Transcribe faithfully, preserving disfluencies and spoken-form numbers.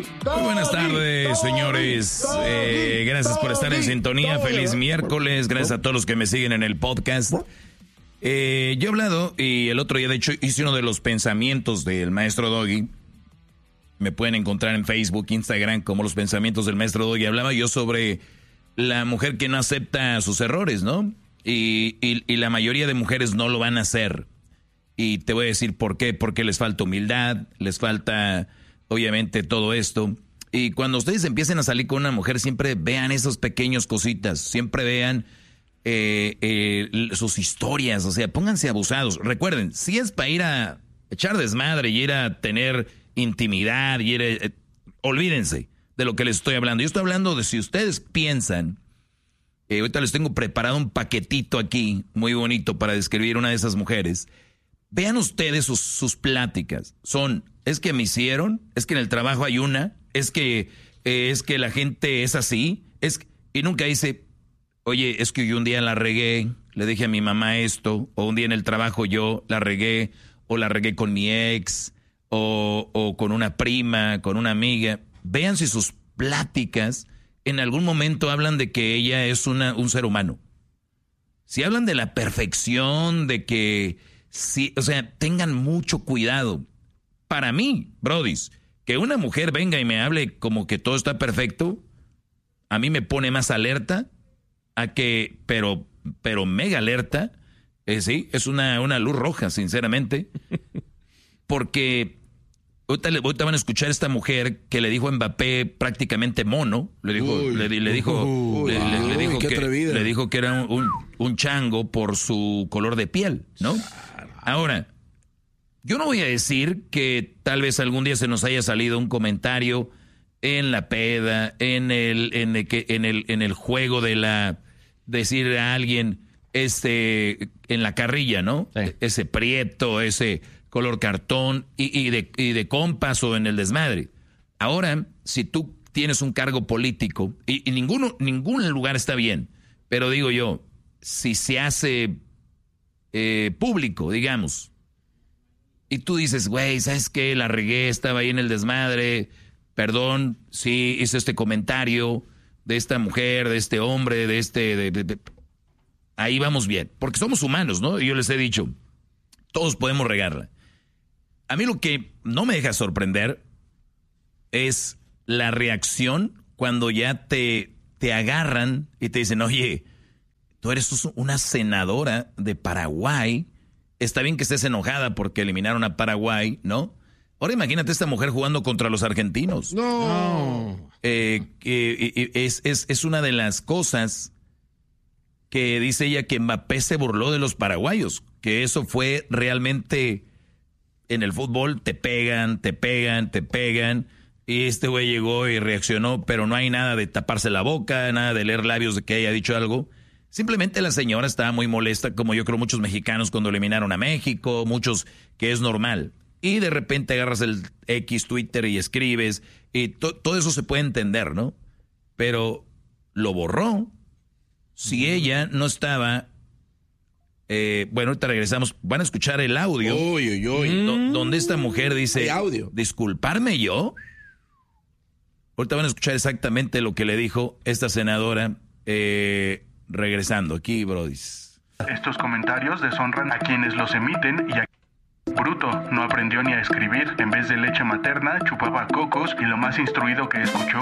Muy buenas tardes, señores. Eh, gracias por estar en sintonía. Feliz miércoles. Gracias a todos los que me siguen en el podcast. Eh, yo he hablado y el otro día, de hecho, hice uno de los pensamientos del maestro Doggy. Me pueden encontrar en Facebook, Instagram, como los pensamientos del maestro Doggy. Hablaba yo sobre la mujer que no acepta sus errores, ¿no? Y, y, y la mayoría de mujeres no lo van a hacer. Y te voy a decir por qué. Porque les falta humildad, les falta, obviamente, todo esto. Y cuando ustedes empiecen a salir con una mujer, siempre vean esas pequeñas cositas. Siempre vean eh, eh, sus historias. O sea, pónganse abusados. Recuerden, si es para ir a echar desmadre y ir a tener intimidad, y ir a, eh, olvídense de lo que les estoy hablando. Yo estoy hablando de si ustedes piensan... Eh, ahorita les tengo preparado un paquetito aquí, muy bonito, para describir una de esas mujeres. Vean ustedes sus, sus pláticas. Son, es que me hicieron, es que en el trabajo hay una, es que, eh, es que la gente es así, es y nunca dice, oye, es que yo un día la regué, le dije a mi mamá esto, o un día en el trabajo yo la regué, o la regué con mi ex, o, o con una prima, con una amiga. Vean si sus pláticas en algún momento hablan de que ella es una, un ser humano. Si hablan de la perfección, de que... sí, o sea, tengan mucho cuidado. Para mí, brodis, que una mujer venga y me hable como que todo está perfecto, a mí me pone más alerta a que... Pero, pero mega alerta. Eh, sí, es una, una luz roja, sinceramente. Porque... Ahorita, ahorita van a escuchar a esta mujer que le dijo a Mbappé prácticamente mono. Le dijo, uy, le, le dijo, uy, le, le, le, dijo uy, que, le dijo que era un, un chango por su color de piel, ¿no? Ahora, yo no voy a decir que tal vez algún día se nos haya salido un comentario en la peda, en el, en el, en el, en el juego de la decir a alguien este en la carrilla, ¿no? Sí. Ese prieto, ese color cartón y, y, de, y de compas o en el desmadre. Ahora, si tú tienes un cargo político, y, y ninguno, ningún lugar está bien, pero digo yo, si se hace eh, público, digamos, y tú dices, güey, ¿sabes qué? La regué, estaba ahí en el desmadre, perdón, sí, hice este comentario de esta mujer, de este hombre, de este... De, de, de, ahí vamos bien, porque somos humanos, ¿no? Y yo les he dicho, todos podemos regarla. A mí lo que no me deja sorprender es la reacción cuando ya te, te agarran y te dicen, oye, tú eres una senadora de Paraguay, está bien que estés enojada porque eliminaron a Paraguay, ¿no? Ahora imagínate esta mujer jugando contra los argentinos. No. Eh, eh, es, es, es una de las cosas que dice ella que Mbappé se burló de los paraguayos, que eso fue realmente... En el fútbol te pegan, te pegan, te pegan. Y este güey llegó y reaccionó, pero no hay nada de taparse la boca, nada de leer labios de que haya dicho algo. Simplemente la señora estaba muy molesta, como yo creo muchos mexicanos cuando eliminaron a México, muchos que es normal. Y de repente agarras el X, Twitter y escribes, y to- todo eso se puede entender, ¿no? Pero lo borró. Si ella no estaba... Eh, bueno, ahorita regresamos. Van a escuchar el audio. Uy, uy, uy. Do- donde esta mujer dice, audio. ¿disculparme yo? Ahorita van a escuchar exactamente lo que le dijo esta senadora eh, regresando aquí, brodis. Estos comentarios deshonran a quienes los emiten y a... Bruto, no aprendió ni a escribir. En vez de leche materna, chupaba cocos y lo más instruido que escuchó